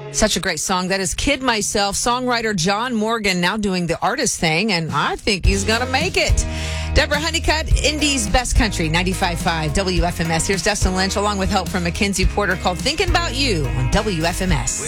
Such a great song. That is Kid Myself. Songwriter John Morgan now doing the artist thing, and I think he's going to make it. Deborah Honeycutt, Indy's Best Country, 95.5 WFMS. Here's Dustin Lynch, along with help from Mackenzie Porter, called Thinking About You on WFMS.